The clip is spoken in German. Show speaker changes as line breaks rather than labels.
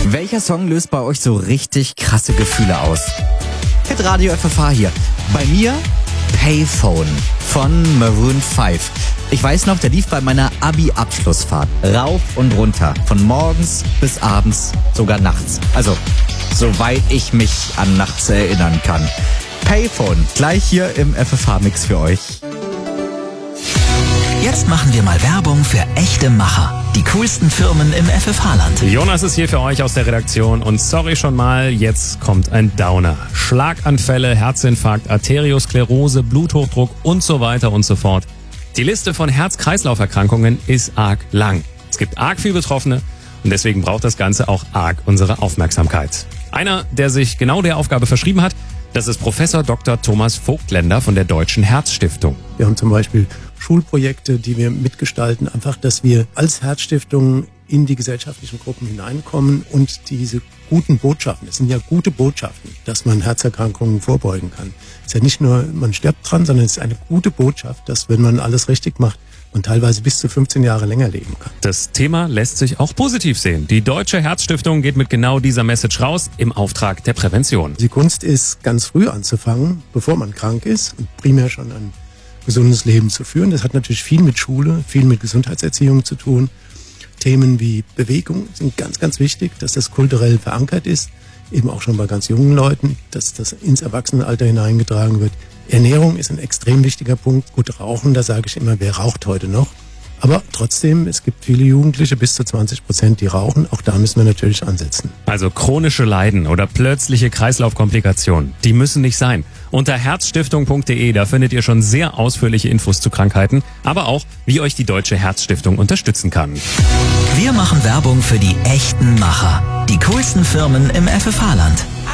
Welcher Song löst bei euch so richtig krasse Gefühle aus? Hit Radio FFH hier. Bei mir Payphone von Maroon 5. Ich weiß noch, der lief bei meiner Abi-Abschlussfahrt rauf und runter. Von morgens bis abends, sogar nachts. Also, soweit ich mich an nachts erinnern kann. Payphone, gleich hier im FFH-Mix für euch.
Jetzt machen wir mal Werbung für echte Macher. Die coolsten Firmen im FFH-Land.
Jonas ist hier für euch aus der Redaktion und sorry schon mal, jetzt kommt ein Downer. Schlaganfälle, Herzinfarkt, Arteriosklerose, Bluthochdruck und so weiter und so fort. Die Liste von Herz-Kreislauf-Erkrankungen ist arg lang. Es gibt arg viel Betroffene und deswegen braucht das Ganze auch arg unsere Aufmerksamkeit. Einer, der sich genau der Aufgabe verschrieben hat, das ist Professor Dr. Thomas Vogtländer von der Deutschen Herzstiftung.
Wir haben zum Beispiel Schulprojekte, die wir mitgestalten, einfach, dass wir als Herzstiftung in die gesellschaftlichen Gruppen hineinkommen und diese guten Botschaften, es sind ja gute Botschaften, dass man Herzerkrankungen vorbeugen kann. Es ist ja nicht nur, man stirbt dran, sondern es ist eine gute Botschaft, dass wenn man alles richtig macht, man teilweise bis zu 15 Jahre länger leben kann.
Das Thema lässt sich auch positiv sehen. Die Deutsche Herzstiftung geht mit genau dieser Message raus im Auftrag der Prävention.
Die Kunst ist, ganz früh anzufangen, bevor man krank ist und primär schon ein gesundes Leben zu führen. Das hat natürlich viel mit Schule, viel mit Gesundheitserziehung zu tun. Themen wie Bewegung sind ganz, ganz wichtig, dass das kulturell verankert ist, eben auch schon bei ganz jungen Leuten, dass das ins Erwachsenenalter hineingetragen wird. Ernährung ist ein extrem wichtiger Punkt. Gut, Rauchen, da sage ich immer, wer raucht heute noch? Aber trotzdem, es gibt viele Jugendliche, bis zu 20%, die rauchen. Auch da müssen wir natürlich ansetzen.
Also chronische Leiden oder plötzliche Kreislaufkomplikationen, die müssen nicht sein. Unter herzstiftung.de, da findet ihr schon sehr ausführliche Infos zu Krankheiten, aber auch, wie euch die Deutsche Herzstiftung unterstützen kann.
Wir machen Werbung für die echten Macher. Die coolsten Firmen im FFH-Land.